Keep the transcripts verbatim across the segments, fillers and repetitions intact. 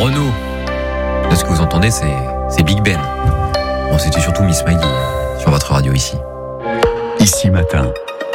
Renaud. Là, ce que vous entendez, c'est, c'est Big Ben. Bon, c'était surtout Miss Maggie sur votre radio ici. Ici Matin,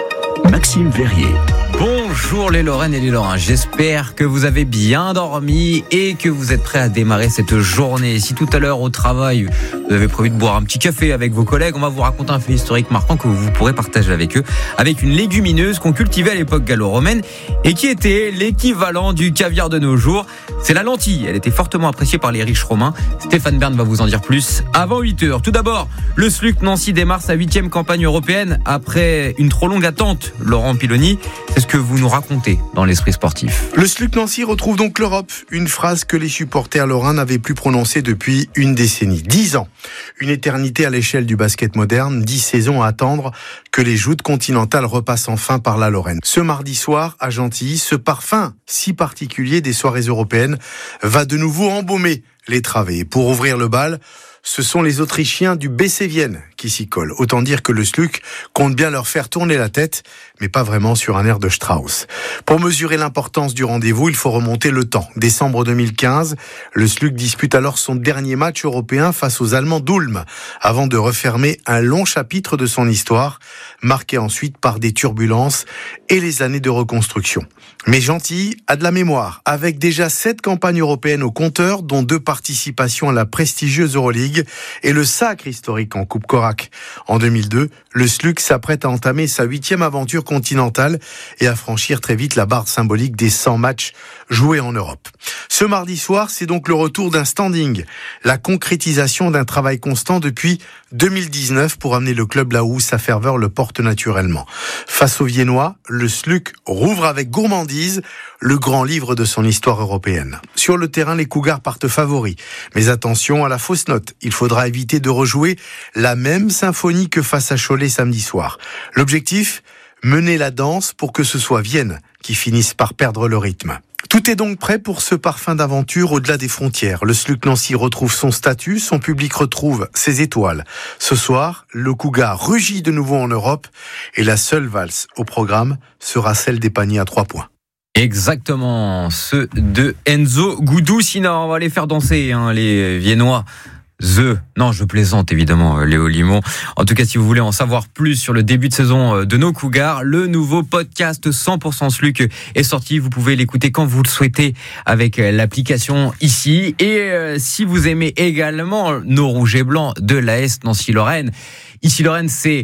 Maxime Verrier. Bonjour les Lorraines et les Lorrains, j'espère que vous avez bien dormi et que vous êtes prêts à démarrer cette journée. Si tout à l'heure au travail, vous avez prévu de boire un petit café avec vos collègues, on va vous raconter un fait historique marquant que vous pourrez partager avec eux, avec une légumineuse qu'on cultivait à l'époque gallo-romaine et qui était l'équivalent du caviar de nos jours. C'est la lentille, elle était fortement appréciée par les riches romains. Stéphane Bern va vous en dire plus avant huit heures. Tout d'abord, le S L U C Nancy démarre sa huitième campagne européenne après une trop longue attente. Laurent Piloni, c'est ce que vous nous racontez dans l'esprit sportif. Le S L U C Nancy retrouve donc l'Europe, une phrase que les supporters lorrains n'avaient plus prononcée depuis une décennie. Dix ans, une éternité à l'échelle du basket moderne, dix saisons à attendre que les joutes continentales repassent enfin par la Lorraine. Ce mardi soir, à Gentilly, ce parfum si particulier des soirées européennes va de nouveau embaumer les travées. Pour ouvrir le bal, ce sont les Autrichiens du B C Vienne qui s'y collent. Autant dire que le S L U C compte bien leur faire tourner la tête, mais pas vraiment sur un air de Strauss. Pour mesurer l'importance du rendez-vous, il faut remonter le temps. Décembre deux mille quinze, le S L U C dispute alors son dernier match européen face aux Allemands d'Ulm, avant de refermer un long chapitre de son histoire, marqué ensuite par des turbulences et les années de reconstruction. Mais Gentilly a de la mémoire, avec déjà sept campagnes européennes au compteur, dont deux participations à la prestigieuse Euroleague et le sacre historique en Coupe Korak. En deux mille deux, le S L U C s'apprête à entamer sa huitième aventure continentale et à franchir très vite la barre symbolique des cent matchs joués en Europe. Ce mardi soir, c'est donc le retour d'un standing, la concrétisation d'un travail constant depuis deux mille dix-neuf pour amener le club là où sa ferveur le porte naturellement. Face aux Viennois, le S L U C rouvre avec gourmandise le grand livre de son histoire européenne. Sur le terrain, les Cougars partent favoris. Mais attention à la fausse note. Il faudra éviter de rejouer la même symphonie que face à Cholet samedi soir. L'objectif, mener la danse pour que ce soit Vienne qui finisse par perdre le rythme. Tout est donc prêt pour ce parfum d'aventure au-delà des frontières. Le S L U C Nancy retrouve son statut, son public retrouve ses étoiles. Ce soir, le Cougar rugit de nouveau en Europe et la seule valse au programme sera celle des paniers à trois points. Exactement, ceux de Enzo Goudou. Sinon, on va les faire danser, hein, les Viennois. The. Non, je plaisante évidemment, Léo Limon. En tout cas, si vous voulez en savoir plus sur le début de saison de nos Cougars, le nouveau podcast cent pour cent S L U C est sorti. Vous pouvez l'écouter quand vous le souhaitez avec l'application ici. Et euh, si vous aimez également nos rouges et blancs de l'A S Nancy-Lorraine, ici Lorraine, c'est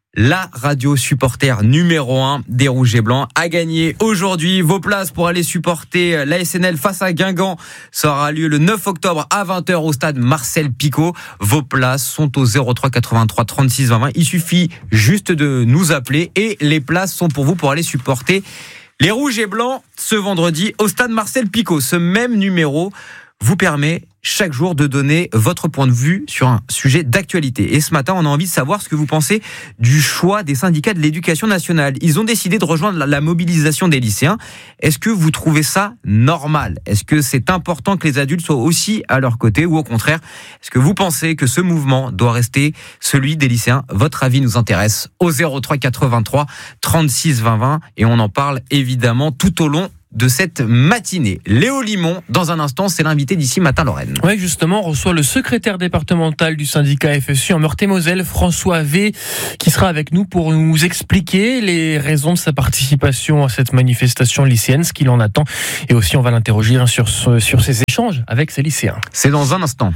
la radio supporter numéro un des Rouges et Blancs a gagné aujourd'hui. Vos places pour aller supporter l'A S N L face à Guingamp, ça aura lieu le neuf octobre à vingt heures au stade Marcel Picot. Vos places sont au zéro trois quatre-vingt-trois trente-six vingt vingt. Il suffit juste de nous appeler et les places sont pour vous pour aller supporter les Rouges et Blancs ce vendredi au stade Marcel Picot. Ce même numéro vous permet chaque jour de donner votre point de vue sur un sujet d'actualité. Et ce matin, on a envie de savoir ce que vous pensez du choix des syndicats de l'éducation nationale. Ils ont décidé de rejoindre la mobilisation des lycéens. Est-ce que vous trouvez ça normal ? Est-ce que c'est important que les adultes soient aussi à leur côté ou au contraire, est-ce que vous pensez que ce mouvement doit rester celui des lycéens ? Votre avis nous intéresse au zéro trois quatre-vingt-trois trente-six vingt vingt et on en parle évidemment tout au long de cette matinée. Léo Limon, dans un instant, c'est l'invité d'ici Matin Lorraine. Oui, justement, on reçoit le secrétaire départemental du syndicat F S U en Meurthe-et-Moselle, François V, qui sera avec nous pour nous expliquer les raisons de sa participation à cette manifestation lycéenne, ce qu'il en attend. Et aussi, on va l'interroger sur, sur ses échanges avec ses lycéens. C'est dans un instant.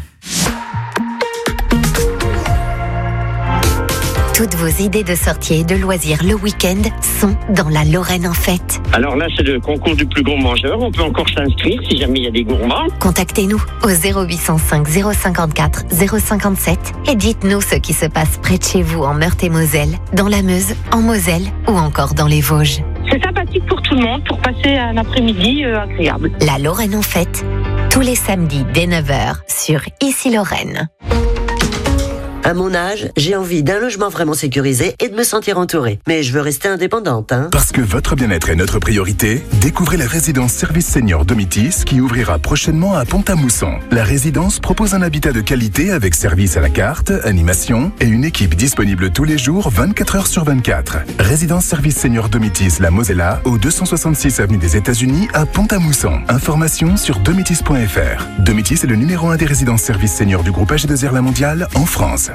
Toutes vos idées de sortie et de loisirs le week-end sont dans la Lorraine en fête. Alors là, c'est le concours du plus gros mangeur. On peut encore s'inscrire si jamais il y a des gourmands. Contactez-nous au zéro huit cent cinq zéro cinquante-quatre zéro cinquante-sept et dites-nous ce qui se passe près de chez vous en Meurthe-et-Moselle, dans la Meuse, en Moselle ou encore dans les Vosges. C'est sympathique pour tout le monde, pour passer un après-midi euh, agréable. La Lorraine en fête, tous les samedis dès neuf heures sur Ici Lorraine. À mon âge, j'ai envie d'un logement vraiment sécurisé et de me sentir entourée. Mais je veux rester indépendante, hein. Parce que votre bien-être est notre priorité, découvrez la résidence Service Senior Domitis qui ouvrira prochainement à Pont-à-Mousson. La résidence propose un habitat de qualité avec service à la carte, animation et une équipe disponible tous les jours vingt-quatre heures sur vingt-quatre. Résidence Service Senior Domitis La Mosella au deux cent soixante-six avenue des États-Unis à Pont-à-Mousson. Information sur domitis point f r. Domitis est le numéro un des résidences Service Senior du groupe A G deux R La Mondiale en France.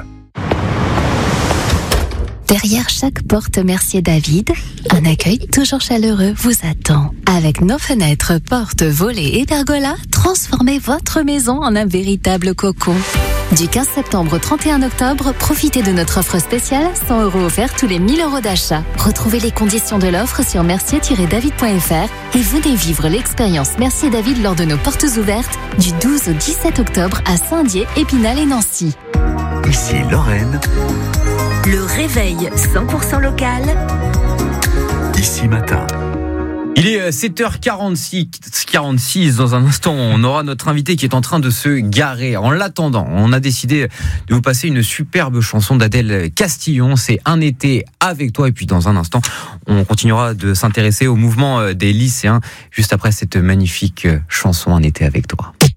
Derrière chaque porte Mercier David, un accueil toujours chaleureux vous attend. Avec nos fenêtres, portes, volets et pergolas, transformez votre maison en un véritable cocon. Du quinze septembre au trente et un octobre, profitez de notre offre spéciale, cent euros offerts tous les mille euros d'achat. Retrouvez les conditions de l'offre sur mercier tiret david point f r et venez vivre l'expérience Mercier David lors de nos portes ouvertes du douze au dix-sept octobre à Saint-Dié, Épinal et Nancy. Ici Lorraine. Le réveil cent pour cent local. Ici Matin. Il est sept heures quarante-six, quarante-six. Dans un instant, on aura notre invité qui est en train de se garer. En l'attendant, on a décidé de vous passer une superbe chanson d'Adèle Castillon. C'est Un été avec toi. Et puis, dans un instant, on continuera de s'intéresser au mouvement des lycéens juste après cette magnifique chanson Un été avec toi.